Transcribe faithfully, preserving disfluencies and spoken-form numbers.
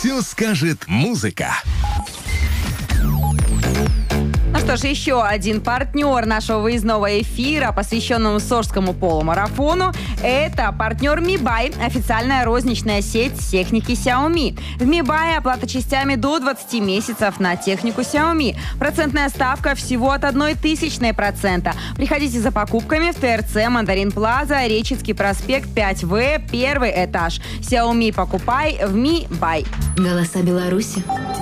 Все скажет музыка. Ну что ж, еще один партнер нашего выездного эфира, посвященному Сожскому полумарафону, это партнер Mi Buy, официальная розничная сеть техники Xiaomi. В Mi Buy оплата частями до двадцати месяцев на технику Xiaomi. Процентная ставка всего от одной тысячной процента. Приходите за покупками в ТРЦ Мандарин Плаза, Речицкий проспект пять вэ, первый этаж. Xiaomi покупай в Mi Buy. Голоса Беларуси.